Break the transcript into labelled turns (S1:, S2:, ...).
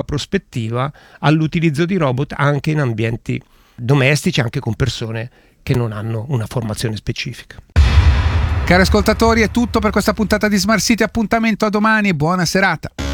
S1: prospettiva all'utilizzo di robot anche in ambienti domestici, anche con persone che non hanno una formazione specifica.
S2: Cari ascoltatori, è tutto per questa puntata di Smart City. Appuntamento a domani e buona serata.